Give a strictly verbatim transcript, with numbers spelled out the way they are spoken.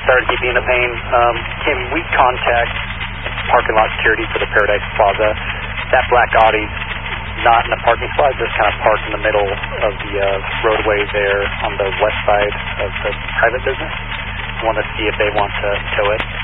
Sorry to keep you in a pain. Um, can we contact parking lot security for the Paradise Plaza? That black Audi's not in the parking spot, just kind of parked in the middle of the uh, roadway there on the west side of the private business. I want to see if they want to tow it.